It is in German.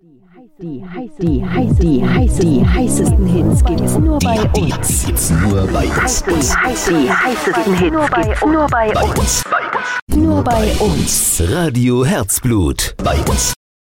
Die heißesten Hits gibt's nur bei uns. Die heißesten Hits nur bei uns. Nur bei uns. Radio Herzblut. Bei uns.